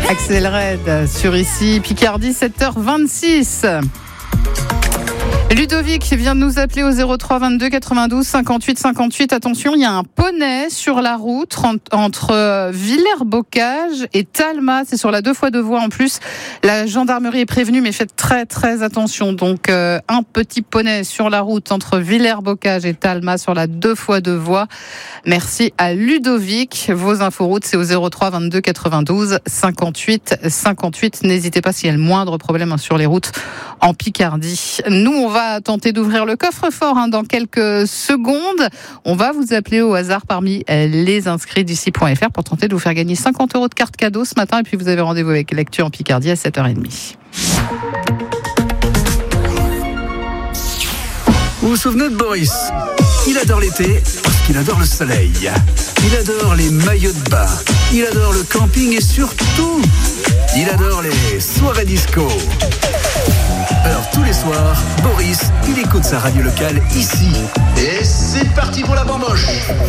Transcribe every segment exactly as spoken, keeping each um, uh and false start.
Axel Red sur ici Picardie, sept heures vingt-six. Ludovic vient de nous appeler au zéro trois vingt-deux quatre-vingt-douze cinquante-huit cinquante-huit. Attention, il y a un poney sur la route entre Villers-Bocage et Talma. C'est sur la deux fois deux voies en plus. La gendarmerie est prévenue, mais faites très très attention. Donc euh, un petit poney sur la route entre Villers-Bocage et Talma sur la deux fois deux voies. Merci à Ludovic. Vos inforoutes, c'est au zéro trois vingt-deux quatre-vingt-douze cinquante-huit cinquante-huit. N'hésitez pas s'il y a le moindre problème sur les routes en Picardie. Nous, on va On va tenter d'ouvrir le coffre-fort hein, dans quelques secondes. On va vous appeler au hasard parmi les inscrits d'ici point f r pour tenter de vous faire gagner cinquante euros de carte cadeau ce matin. Et puis vous avez rendez-vous avec l'actu en Picardie à sept heures trente. Vous vous souvenez de Boris ? Il adore l'été parce qu'il adore le soleil. Il adore les maillots de bain. Il adore le camping et surtout, il adore les soirées disco. Alors tous les soirs, Boris, il écoute sa radio locale ici. Et c'est parti pour la bamboche.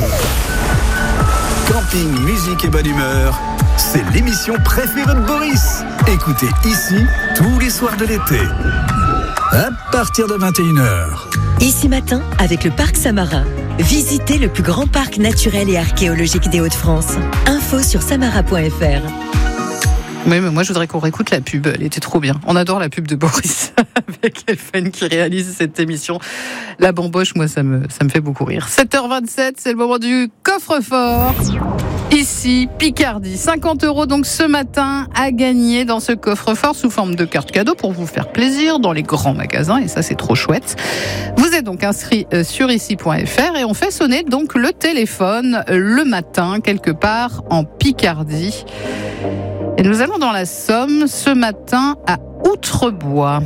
Camping, musique et bonne humeur, c'est l'émission préférée de Boris. Écoutez ici tous les soirs de l'été. À partir de vingt et une heures. Ici Matin, avec le Parc Samarin. Visitez le plus grand parc naturel et archéologique des Hauts-de-France. Info sur samara point f r. Oui, mais moi, je voudrais qu'on réécoute la pub. Elle était trop bien. On adore la pub de Boris avec Elfen qui réalise cette émission. La bamboche, moi, ça me, ça me fait beaucoup rire. sept heures vingt-sept, c'est le moment du coffre-fort. Ici, Picardie. cinquante euros donc ce matin à gagner dans ce coffre-fort sous forme de carte cadeau pour vous faire plaisir dans les grands magasins. Et ça, c'est trop chouette. Vous êtes donc inscrit sur ici point f r et on fait sonner donc le téléphone le matin quelque part en Picardie. Et nous allons dans la Somme ce matin à Outrebois.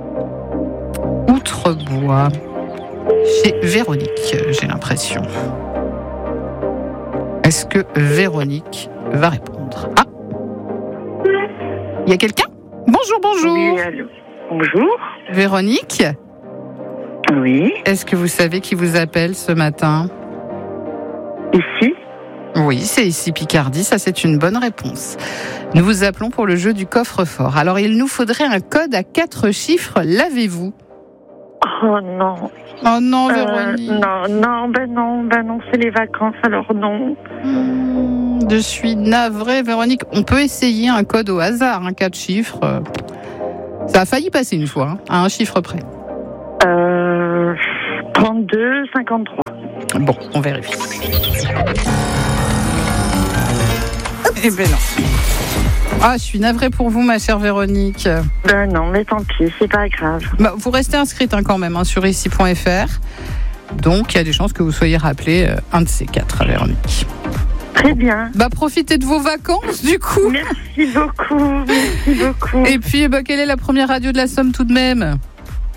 Outrebois. Chez Véronique, j'ai l'impression. Est-ce que Véronique va répondre ? Ah ! Il y a quelqu'un ? Bonjour, bonjour. Oui, allô. Bonjour. Véronique ? Oui. Est-ce que vous savez qui vous appelle ce matin ? Ici ? Oui, c'est ici Picardie, ça c'est une bonne réponse. Nous vous appelons pour le jeu du coffre-fort. Alors il nous faudrait un code à quatre chiffres, l'avez-vous ? Oh non. Oh non, Euh, Véronique. non, non, ben non, ben non, c'est les vacances, alors non. Mmh, je suis navrée, Véronique. On peut essayer un code au hasard, un quatre chiffres. Ça a failli passer une fois, hein, à un chiffre près. Euh, trente-deux cinquante-trois. Bon, on vérifie. Eh ben non. Ah, je suis navrée pour vous, ma chère Véronique. Ben non, mais tant pis, c'est pas grave. Bah, vous restez inscrite hein, quand même hein, sur ici point f r. Donc, il y a des chances que vous soyez rappelé euh, un de ces quatre, Véronique. Très bien. Bah, profitez de vos vacances, du coup. Merci beaucoup, merci beaucoup. Et puis, bah, quelle est la première radio de la Somme tout de même ? Ici ?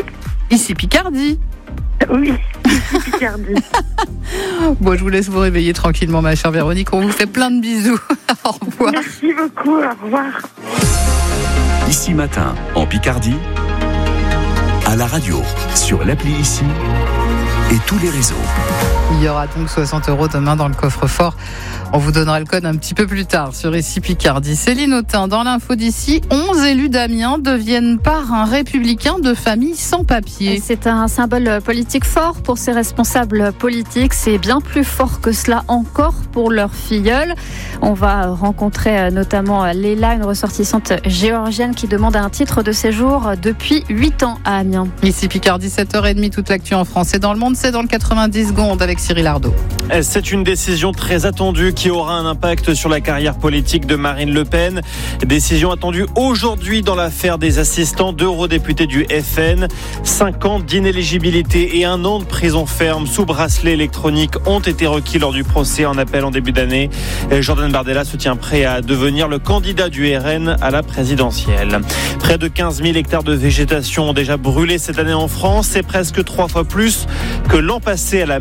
Ici Picardie. Oui, ici Picardie. Bon, je vous laisse vous réveiller tranquillement, ma chère Véronique. On vous fait plein de bisous. Au revoir. Merci beaucoup, au revoir. Ici Matin, en Picardie, à la radio, sur l'appli Ici et tous les réseaux. Il y aura donc soixante euros demain dans le coffre-fort. On vous donnera le code un petit peu plus tard sur ici Picardie. Céline Autain, dans l'info d'ici, onze élus d'Amiens deviennent parrains républicains de familles sans papier. C'est un symbole politique fort pour ces responsables politiques. C'est bien plus fort que cela encore pour leurs filleuls. On va rencontrer notamment Léla, une ressortissante géorgienne qui demande un titre de séjour depuis huit ans à Amiens. Ici Picardie, sept heures trente, toute l'actu en France et dans le monde, c'est dans le quatre-vingt-dix secondes avec Cyril Ardo. C'est une décision très attendue qui aura un impact sur la carrière politique de Marine Le Pen. Décision attendue aujourd'hui dans l'affaire des assistants d'eurodéputés du F N. Cinq ans d'inéligibilité et un an de prison ferme sous bracelet électronique ont été requis lors du procès en appel en début d'année. Jordan Bardella se tient prêt à devenir le candidat du R N à la présidentielle. Près de quinze mille hectares de végétation ont déjà brûlé cette année en France. C'est presque trois fois plus que l'an passé à la même date.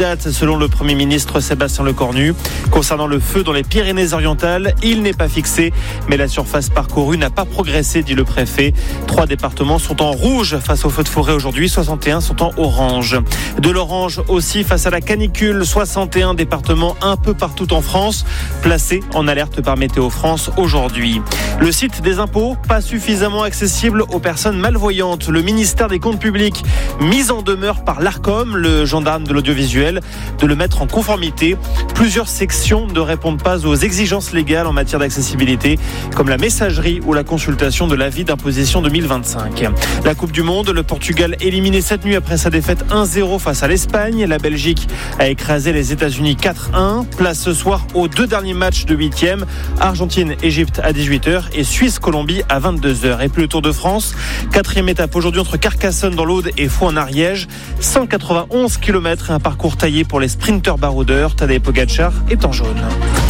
date, selon le Premier ministre Sébastien Lecornu. Concernant le feu dans les Pyrénées-Orientales, il n'est pas fixé, mais la surface parcourue n'a pas progressé, dit le préfet. Trois départements sont en rouge face aux feux de forêt aujourd'hui, soixante et un sont en orange. De l'orange aussi face à la canicule, soixante et un départements un peu partout en France, placés en alerte par Météo France aujourd'hui. Le site des impôts, pas suffisamment accessible aux personnes malvoyantes. Le ministère des Comptes publics, mis en demeure par l'Arcom, le gendarme de l'audiovisuel, de le mettre en conformité. Plusieurs sections ne répondent pas aux exigences légales en matière d'accessibilité, comme la messagerie ou la consultation de l'avis d'imposition deux mille vingt-cinq. La Coupe du Monde, le Portugal éliminé cette nuit après sa défaite un zéro face à l'Espagne. La Belgique a écrasé les États-Unis quatre un. Place ce soir aux deux derniers matchs de huitième. Argentine-Égypte à dix-huit heures et Suisse-Colombie à vingt-deux heures. Et puis le Tour de France, quatrième étape aujourd'hui entre Carcassonne dans l'Aude et Faux en Ariège. cent quatre-vingt-onze kilomètres et un parcours taillé pour les sprinteurs baroudeurs. Tadej Pogacar est en jaune.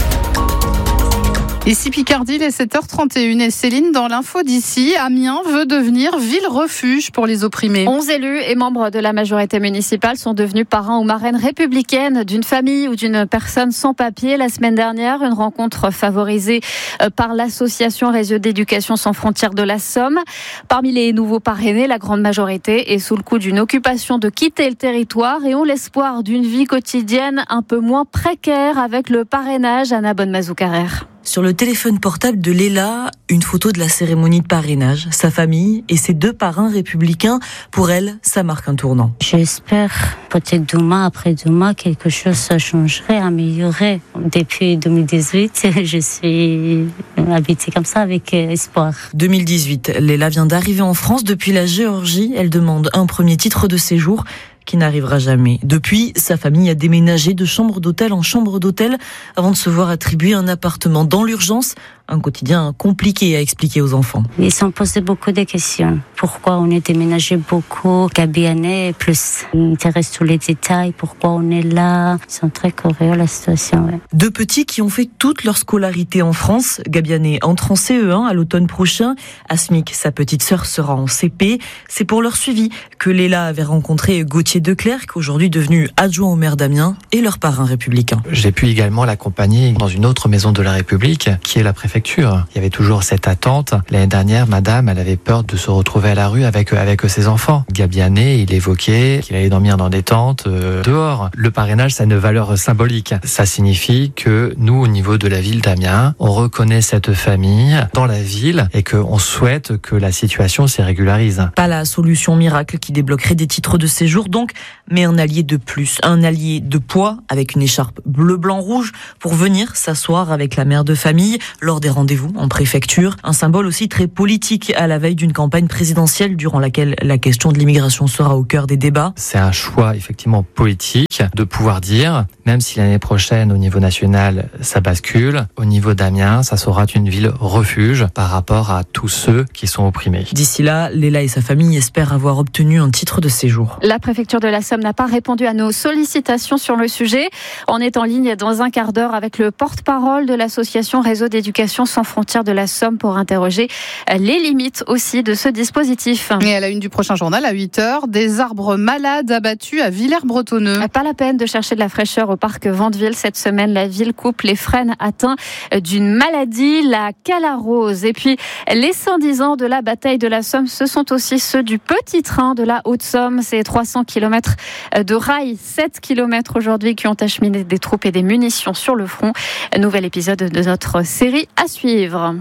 Ici Picardie, les sept heures trente et une et Céline dans l'info d'ici. Amiens veut devenir ville-refuge pour les opprimés. onze élus et membres de la majorité municipale sont devenus parrains ou marraines républicaines d'une famille ou d'une personne sans papier. La semaine dernière, une rencontre favorisée par l'association Réseau d'éducation sans frontières de la Somme. Parmi les nouveaux parrainés, la grande majorité est sous le coup d'une occupation de quitter le territoire et ont l'espoir d'une vie quotidienne un peu moins précaire avec le parrainage. Anna Bonne-Mazoukarer. Sur le téléphone portable de Léla, une photo de la cérémonie de parrainage. Sa famille et ses deux parrains républicains, pour elle, ça marque un tournant. J'espère, peut-être demain, après-demain, quelque chose ça changerait, améliorerait. Depuis deux mille dix-huit, je suis habitée comme ça avec espoir. deux mille dix-huit, Léla vient d'arriver en France depuis la Géorgie. Elle demande un premier titre de séjour qui n'arrivera jamais. Depuis, sa famille a déménagé de chambre d'hôtel en chambre d'hôtel avant de se voir attribuer un appartement dans l'urgence. Un quotidien compliqué à expliquer aux enfants. Ils se posé beaucoup de questions. Pourquoi on est déménagé beaucoup, Gabianet plus. Ils intéressent tous les détails, pourquoi on est là. Ils sont très curieux la situation. Ouais. Deux petits qui ont fait toute leur scolarité en France. Gabianet entre en C E un à l'automne prochain. Asmik, sa petite sœur, sera en C P. C'est pour leur suivi que Léla avait rencontré Gauthier Declercq, aujourd'hui devenu adjoint au maire d'Amiens et leur parrain républicain. J'ai pu également l'accompagner dans une autre maison de la République, qui est la préfecture. Il y avait toujours cette attente. L'année dernière, madame, elle avait peur de se retrouver à la rue avec, avec ses enfants. Gabianet, il évoquait qu'il allait dormir dans des tentes euh, dehors. Le parrainage, ça a une valeur symbolique. Ça signifie que nous, au niveau de la ville d'Amiens, on reconnaît cette famille dans la ville et qu'on souhaite que la situation s'y régularise. Pas la solution miracle qui débloquerait des titres de séjour donc, mais un allié de plus, un allié de poids avec une écharpe bleu-blanc-rouge pour venir s'asseoir avec la mère de famille lors des rendez-vous en préfecture. Un symbole aussi très politique à la veille d'une campagne présidentielle durant laquelle la question de l'immigration sera au cœur des débats. C'est un choix effectivement politique de pouvoir dire, même si l'année prochaine au niveau national ça bascule, au niveau d'Amiens ça sera une ville refuge par rapport à tous ceux qui sont opprimés. D'ici là, Léla et sa famille espèrent avoir obtenu un titre de séjour. La préfecture de la Somme n'a pas répondu à nos sollicitations sur le sujet. On est en ligne dans un quart d'heure avec le porte-parole de l'association Réseau d'éducation sans frontières de la Somme pour interroger les limites aussi de ce dispositif. Et à la une du prochain journal, à huit heures, des arbres malades abattus à Villers-Bretonneux. Pas la peine de chercher de la fraîcheur au parc Vandeville. Cette semaine, la ville coupe les frênes atteints d'une maladie, la calarose. Et puis, les cent dix ans de la bataille de la Somme, ce sont aussi ceux du petit train de la Haute-Somme. C'est trois cents kilomètres de rails, sept kilomètres aujourd'hui qui ont acheminé des troupes et des munitions sur le front. Nouvel épisode de notre série à suivre.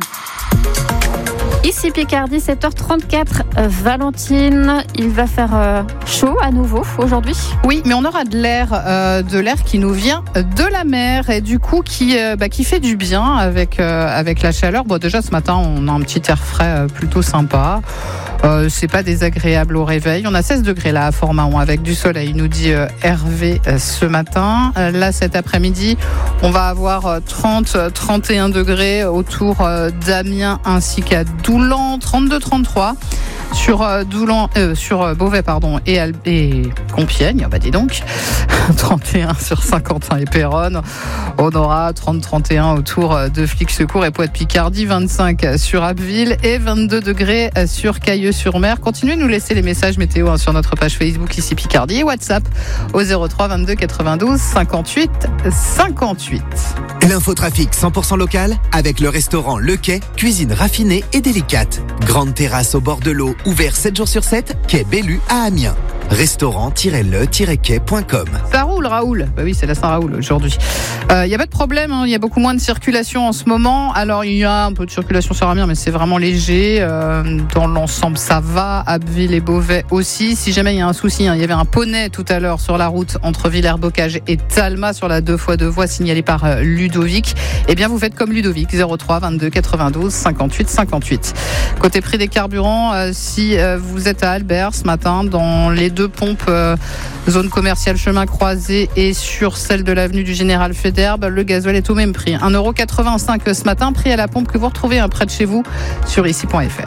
Ici Picardie, sept heures trente-quatre. Valentine, il va faire euh, chaud à nouveau aujourd'hui. Oui, mais on aura de l'air, euh, de l'air qui nous vient de la mer et du coup qui, euh, bah, qui fait du bien avec euh, avec la chaleur. Bon, déjà ce matin, on a un petit air frais euh, plutôt sympa. Euh, c'est pas désagréable au réveil. On a seize degrés là à Fort-Mahon avec du soleil, nous dit euh, Hervé euh, ce matin. Euh, là, cet après-midi, on va avoir euh, trente à trente et un degrés autour euh, d'Amiens ainsi qu'à Doulan, trente-deux à trente-trois. Sur euh, Doulan, euh, sur euh, Beauvais pardon et, Al- et Compiègne, bah dis donc. trente et un sur Saint-Quentin et Péronne. On aura trente trente et un autour de Flix-Secours et Poix-de-Picardie, vingt-cinq sur Abbeville et vingt-deux degrés sur Cailleux-sur-Mer. Continuez de nous laisser les messages météo hein, sur notre page Facebook ici Picardie et WhatsApp au zéro trois vingt-deux quatre-vingt-douze cinquante-huit cinquante-huit. L'infotrafic cent pour cent local avec le restaurant Le Quai, cuisine raffinée et délicate. Grande terrasse au bord de l'eau, ouvert sept jours sur sept, quai Bellu à Amiens. restaurant-le-quai point com. Ça roule, Raoul. Bah oui, c'est la Saint-Raoul aujourd'hui. Il euh, n'y a pas de problème, il hein, y a beaucoup moins de circulation en ce moment. Alors, il y a un peu de circulation sur Amiens, mais c'est vraiment léger. Euh, dans l'ensemble, ça va. Abbeville et Beauvais aussi. Si jamais il y a un souci, il hein, y avait un poney tout à l'heure sur la route entre Villers-Bocage et Talma sur la deux fois deux voies signalée par euh, Ludovic. Eh bien, vous faites comme Ludovic, zéro trois vingt-deux quatre-vingt-douze cinquante-huit cinquante-huit. Côté prix des carburants, euh, si euh, vous êtes à Albert ce matin, dans les deux pompes, euh, zone commerciale chemin croisé et sur celle de l'avenue du Général Féderbe, le gasoil est au même prix. un euro quatre-vingt-cinq ce matin, prix à la pompe que vous retrouvez hein, près de chez vous sur ici point f r.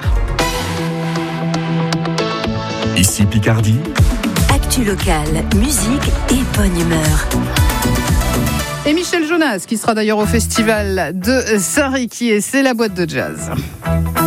Ici Picardie. Actu locale, musique et bonne humeur. Et Michel Jonas, qui sera d'ailleurs au festival de Saint-Riquier, c'est la boîte de jazz.